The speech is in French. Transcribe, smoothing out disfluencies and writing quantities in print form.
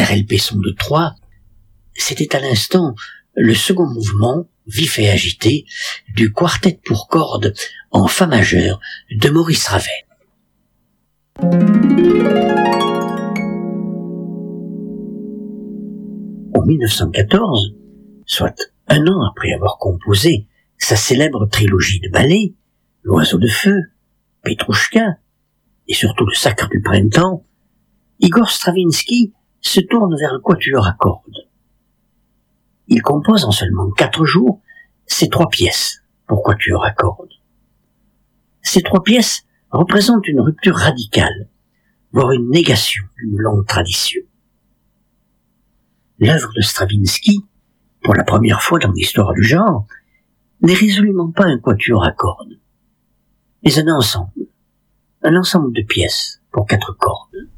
RLP sonde 3, c'était à l'instant le second mouvement, vif et agité, du quartet pour cordes en fa majeur de Maurice Ravel. En 1914, soit un an après avoir composé sa célèbre trilogie de ballets, L'Oiseau de Feu, Petrouchka et surtout Le Sacre du Printemps, Igor Stravinsky se tourne vers le quatuor à cordes. Il compose en seulement 4 jours ces 3 pièces pour quatuor à cordes. Ces 3 pièces représentent une rupture radicale, voire une négation d'une longue tradition. L'œuvre de Stravinsky, pour la première fois dans l'histoire du genre, n'est résolument pas un quatuor à cordes, mais un ensemble de pièces pour 4 cordes.